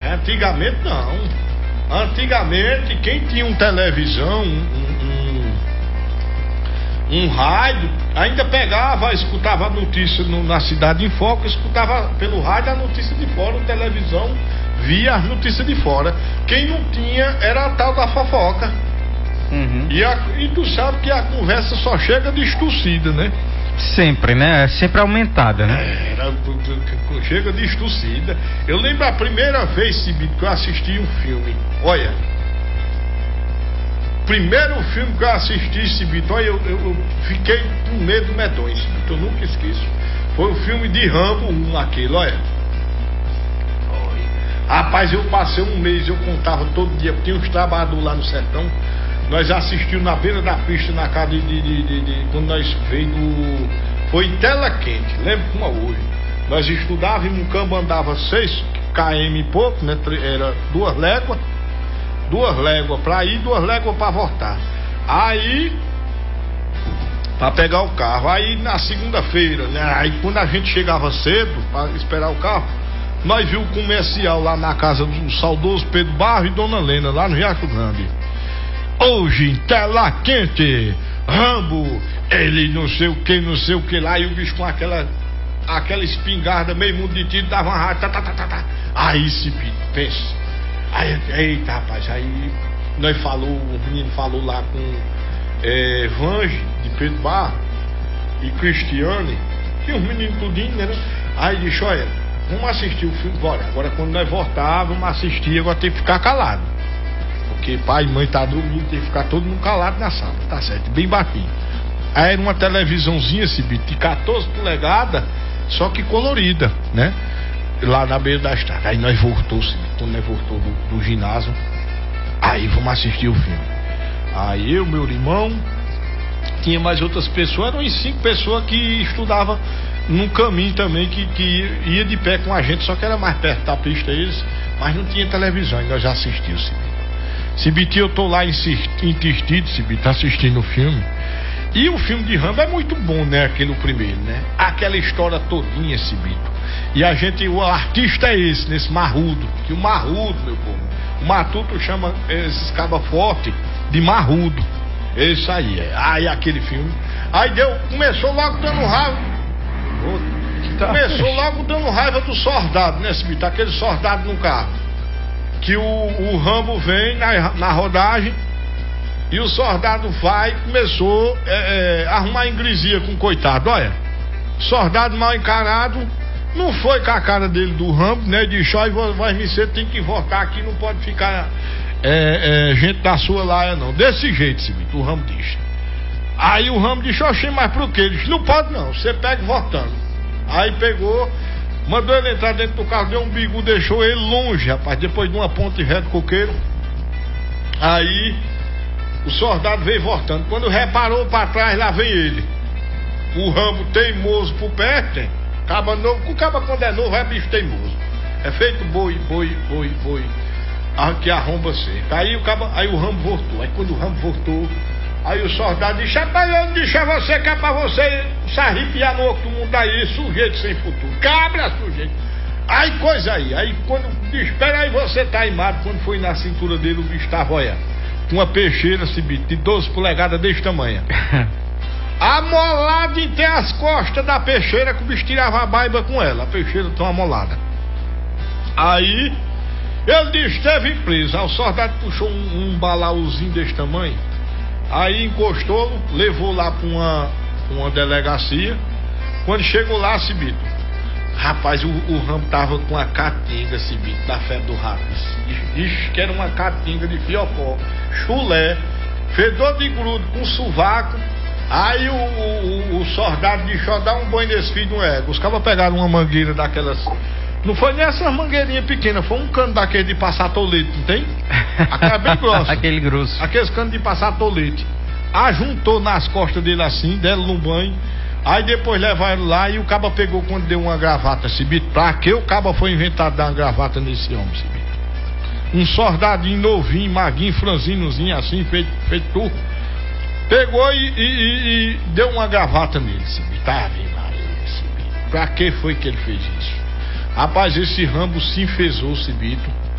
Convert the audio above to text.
Antigamente não. Antigamente quem tinha um televisão, um rádio, ainda pegava, escutava a notícia na cidade em foco, escutava pelo rádio a notícia de fora, a televisão via as notícias de fora. Quem não tinha era a tal da fofoca. E tu sabe que a conversa só chega distorcida, né? Sempre, né? É sempre aumentada, né? Chega distorcida. Eu lembro a primeira vez, Cibito, que eu assisti um filme. Olha, primeiro filme que eu assisti, Cibito, olha, eu fiquei com medo medonho, Cibito, eu nunca esqueço. Foi o filme de Rambo 1, aquele, olha. Rapaz, eu passei um mês, eu contava todo dia, tinha uns trabalhadores lá no sertão. Nós assistimos na beira da pista, na casa quando nós veio do... Foi em Tela Quente, lembro como é hoje. Nós estudávamos e um campo andava 6 km e pouco, né? Era 2 léguas pra ir, 2 léguas pra voltar. Aí, pra pegar o carro. Aí na segunda-feira, né? Aí quando a gente chegava cedo pra esperar o carro, nós vimos o comercial lá na casa do saudoso Pedro Barro e Dona Lena, lá no Riacho Grande. Hoje em Tela Quente, Rambo, ele não sei o que lá, e o bicho com aquela espingarda, meio mundo de tiro, dava uma rata, Aí se pensa. Aí, eita rapaz, aí nós o menino falou lá com Vange, de Pedro Barro, e Cristiane, e os meninos tudinho, né? Aí disse, olha, vamos assistir o filme, bora. Agora quando nós voltar, vamos assistir, agora tem que ficar calado. Porque pai e mãe tá dormindo, tem que ficar todo mundo calado na sala, tá certo, bem baixinho. Aí era uma televisãozinha, Cibito, de 14 polegadas, só que colorida, né? Lá na beira da estrada. Aí nós voltou, Cibito, quando nós voltou do ginásio, aí vamos assistir o filme. Aí eu, meu irmão, tinha mais outras pessoas, eram 5 pessoas que estudavam num caminho também, que ia de pé com a gente, só que era mais perto da pista eles, mas não tinha televisão, e nós já assistimos, Cibito. Cibito, eu tô lá insistindo, Cibito, assistindo o filme. E o filme de Rambo é muito bom, né? Aquele primeiro, né? Aquela história todinha, Cibito. E o artista é esse, nesse Marrudo. Que o Marrudo, meu povo, o Matuto chama esses cabas fortes de Marrudo. Isso aí, Aí aquele filme. Aí começou logo dando raiva. Começou logo dando raiva do soldado, né, Cibito? Aquele soldado no carro. Que o Rambo vem na rodagem e o soldado vai e começou a arrumar ingresia com o coitado. Olha, soldado mal encarado, não foi com a cara dele do Rambo, né? Disse, ó, você tem que voltar aqui, não pode ficar gente da sua laia não. Desse jeito, Cibito, o Rambo disse. Aí o Rambo disse, oxê, mas por quê? Ele disse, não pode não, você pega voltando. Aí pegou, mandou ele entrar dentro do carro, deu um bigu, deixou ele longe, rapaz, depois de uma ponte reta coqueiro. Aí o soldado veio voltando. Quando reparou pra trás, lá vem ele. O Rambo teimoso por perto, hein? Caba novo, o caba quando é novo é bicho teimoso. É feito boi, que arromba seca. Aí o Rambo voltou. Aí quando o Rambo voltou, aí o soldado disse, rapaz, eu disse a você que é pra você se arrepiar no outro mundo aí, sujeito sem futuro. Cabra, sujeito. Aí coisa aí quando disse, espera aí, você tá armado. Quando foi na cintura dele, o bicho tava, olha, com uma peixeira, Cibito, de 12 polegadas desse tamanho. Amolado até as costas da peixeira, que o bicho tirava a baiba com ela. A peixeira tão amolada. Aí ele disse, esteve preso. Aí o soldado puxou um balaúzinho desse tamanho. Aí encostou, levou lá pra uma delegacia. Quando chegou lá, Cibito, rapaz, o Rambo tava com a caatinga, Cibito, da febre do rato. Diz que era uma caatinga de fiopó, chulé, fedor de grudo com sovaco. Aí o soldado disse, ó, dá um banho nesse filho de um ego. Os cabas pegaram uma mangueira daquelas. Não foi nessas mangueirinhas pequenas, foi um cano daquele de passar tolete, não tem? Aquela bem grossa. Aquele grosso. Aqueles canos de passar tolete. Ajuntou nas costas dele assim, deram no banho. Aí depois levaram lá e o caba pegou quando deu uma gravata, Cibito. Pra que o caba foi inventado dar uma gravata nesse homem, Cibito? Um soldadinho novinho, maguinho, franzinozinho assim, feito turco. Pegou e deu uma gravata nele, Cibito. Ave Maria, Cibito. Pra que foi que ele fez isso? Rapaz, esse Rambo se enfesou, Cibito.